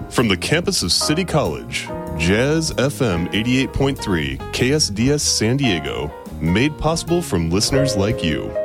From the campus of City College, Jazz FM 88.3 KSDS San Diego, made possible from listeners like you.